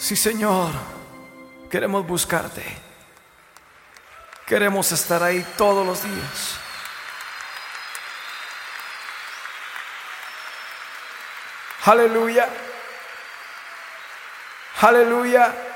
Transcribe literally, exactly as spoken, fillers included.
Sí, Señor, queremos buscarte. Queremos estar ahí todos los días. Aleluya. Aleluya.